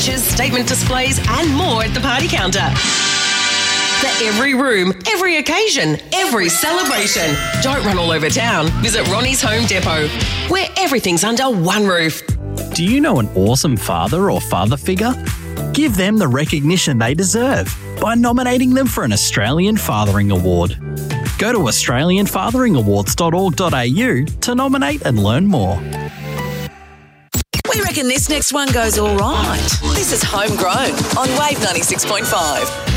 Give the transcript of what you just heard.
vouchers, statement displays and more at the party counter. For every room, every occasion, every celebration. Don't run all over town. Visit Ronnie's Home Depot, where everything's under one roof. Do you know an awesome father or father figure? Give them the recognition they deserve by nominating them for an Australian Fathering Award. Go to australianfatheringawards.org.au to nominate and learn more. We reckon this next one goes all right. This is Homegrown on Wave 96.5.